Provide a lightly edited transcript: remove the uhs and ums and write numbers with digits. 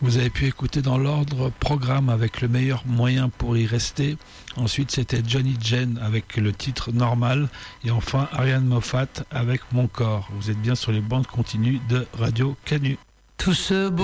Vous avez pu écouter dans l'ordre Programme avec le meilleur moyen pour y rester. Ensuite, c'était Johnny Jane avec le titre Normal. Et enfin, Ariane Moffat avec Mon corps. Vous êtes bien sur les bandes continues de Radio Canu. Tout ce beau